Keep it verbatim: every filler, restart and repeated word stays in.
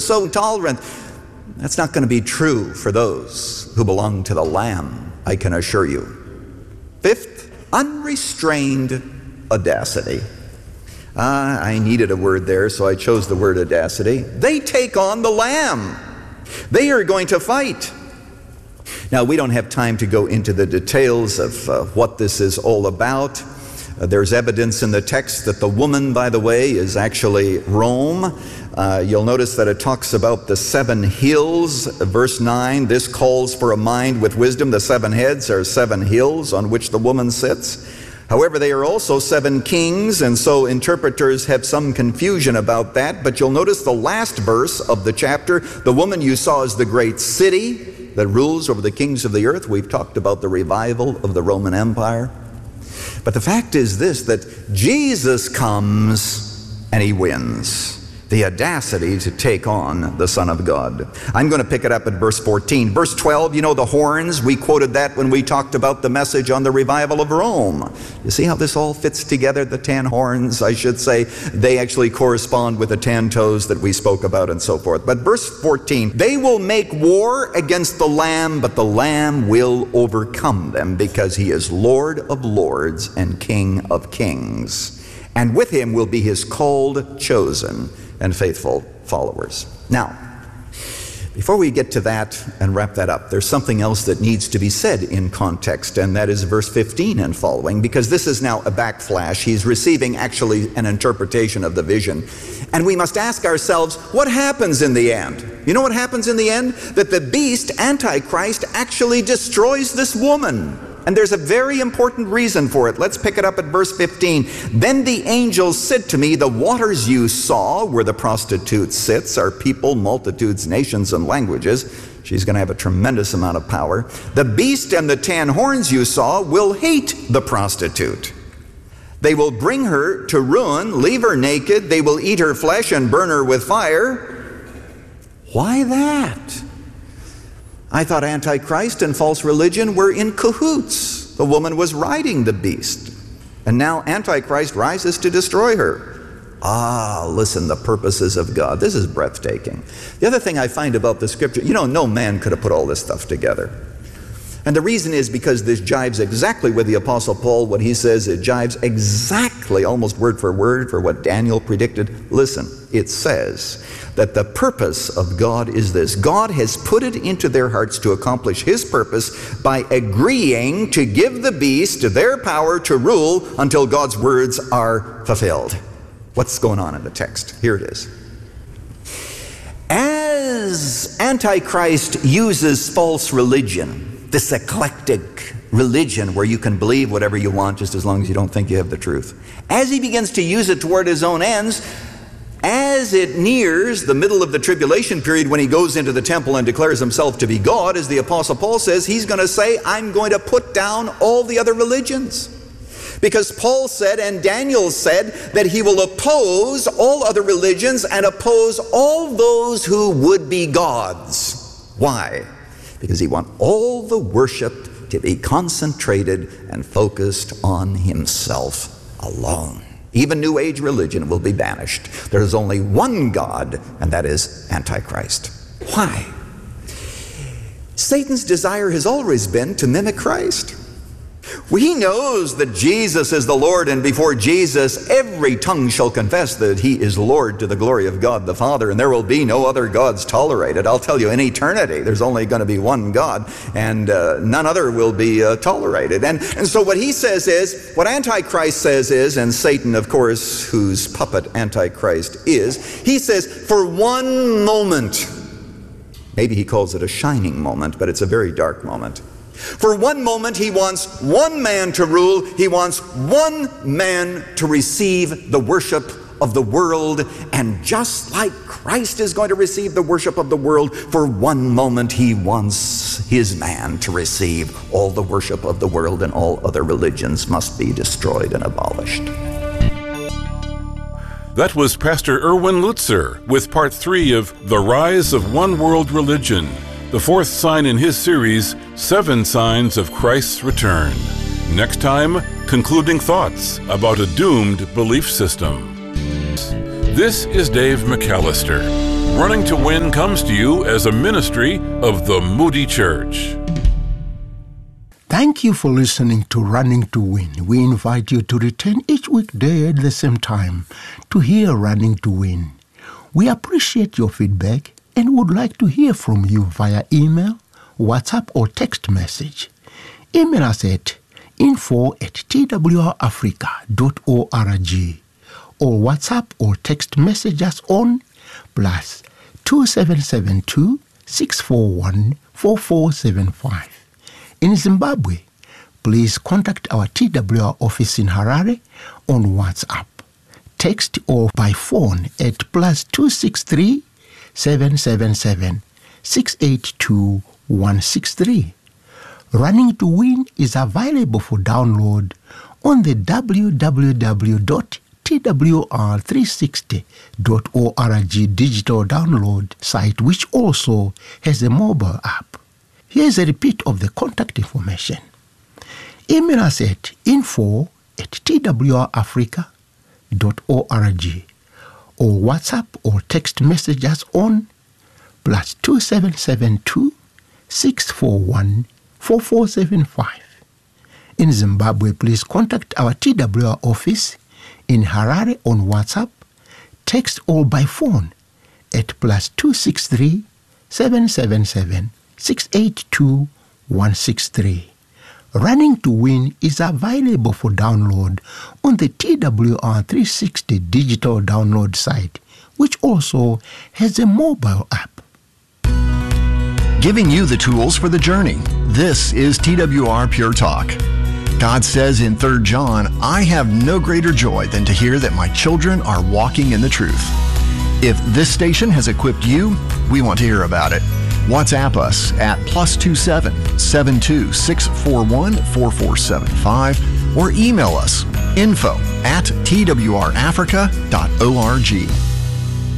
so tolerant. That's not going to be true for those who belong to the Lamb, I can assure you. Fifth, unrestrained audacity. Ah, I needed a word there, so I chose the word audacity. They take on the Lamb. They are going to fight. Now, we don't have time to go into the details of uh, what this is all about. Uh, there's evidence in the text that the woman, by the way, is actually Rome. Uh, you'll notice that it talks about the seven hills. Verse nine, this calls for a mind with wisdom. The seven heads are seven hills on which the woman sits. However, they are also seven kings, and so interpreters have some confusion about that. But you'll notice the last verse of the chapter, the woman you saw is the great city that rules over the kings of the earth. We've talked about the revival of the Roman Empire. But the fact is this, that Jesus comes and he wins. The audacity to take on the Son of God. I'm going to pick it up at verse fourteen. Verse twelve, you know the horns. We quoted that when we talked about the message on the revival of Rome. You see how this all fits together? The ten horns, I should say, they actually correspond with the ten toes that we spoke about and so forth. But verse fourteen, they will make war against the Lamb, but the Lamb will overcome them because he is Lord of lords and King of kings. And with him will be his called, chosen, and faithful followers. Now, before we get to that and wrap that up, there's something else that needs to be said in context, and that is verse fifteen and following, because this is now a backflash. He's receiving actually an interpretation of the vision. And we must ask ourselves, what happens in the end? You know what happens in the end? That the beast, Antichrist, actually destroys this woman. And there's a very important reason for it. Let's pick it up at verse fifteen. Then the angel said to me, the waters you saw where the prostitute sits are people, multitudes, nations, and languages. She's going to have a tremendous amount of power. The beast and the ten horns you saw will hate the prostitute. They will bring her to ruin, leave her naked. They will eat her flesh and burn her with fire. Why that? I thought Antichrist and false religion were in cahoots. The woman was riding the beast. And now Antichrist rises to destroy her. Ah, listen, the purposes of God. This is breathtaking. The other thing I find about the scripture, you know, no man could have put all this stuff together. And the reason is because this jives exactly with the Apostle Paul. What he says, it jives exactly, almost word for word, for what Daniel predicted. Listen, it says that the purpose of God is this. God has put it into their hearts to accomplish his purpose by agreeing to give the beast their power to rule until God's words are fulfilled. What's going on in the text? Here it is. As Antichrist uses false religion, this eclectic religion where you can believe whatever you want just as long as you don't think you have the truth, as he begins to use it toward his own ends, as it nears the middle of the tribulation period when he goes into the temple and declares himself to be God, as the Apostle Paul says, he's going to say, I'm going to put down all the other religions. Because Paul said and Daniel said that he will oppose all other religions and oppose all those who would be gods. Why? Because he wants all the worship to be concentrated and focused on himself alone. Even New Age religion will be banished. There's only one God, and that is Antichrist. Why? Satan's desire has always been to mimic Christ. He knows that Jesus is the Lord, and before Jesus every tongue shall confess that he is Lord to the glory of God the Father, and there will be no other gods tolerated. I'll tell you, in eternity there's only going to be one God, and uh, none other will be uh, tolerated. And, and so what he says is, what Antichrist says is, and Satan, of course, whose puppet Antichrist is, he says, for one moment, maybe he calls it a shining moment, but it's a very dark moment. For one moment, he wants one man to rule. He wants one man to receive the worship of the world. And just like Christ is going to receive the worship of the world, for one moment he wants his man to receive all the worship of the world, and all other religions must be destroyed and abolished. That was Pastor Erwin Lutzer with part three of The Rise of One World Religion, the fourth sign in his series, Seven Signs of Christ's Return. Next time, concluding thoughts about a doomed belief system. This is Dave McAllister, Running to Win comes to you as a ministry of the Moody Church. Thank you for listening to Running to Win. We invite you to return each weekday at the same time to hear Running to Win. We appreciate your feedback and would like to hear from you via email, WhatsApp, or text message. Email us at info at t w r africa dot org or WhatsApp or text message us on plus two seven seven two, six four one, four four seven five. In Zimbabwe, please contact our T W R office in Harare on WhatsApp, text or by phone at plus two six three, seven seven seven, six eight two, one six three. Running to Win is available for download on the w w w dot t w r three sixty dot org digital download site, which also has a mobile app. Here's a repeat of the contact information. Email us at info at t w r africa dot org or WhatsApp or text message us on plus two seven seven two, six four one, four four seven five. In Zimbabwe, please contact our T W R office in Harare on WhatsApp, text or by phone at plus two six three, seven seven seven, six eight two, one six three. Running to Win is available for download on the T W R three sixty digital download site, which also has a mobile app. Giving you the tools for the journey. This is T W R Pure Talk. God says in Third John, I have no greater joy than to hear that my children are walking in the truth. If this station has equipped you, we want to hear about it. WhatsApp us at plus two seven, seven two six four one, four four seven five or email us info at t w r africa dot org.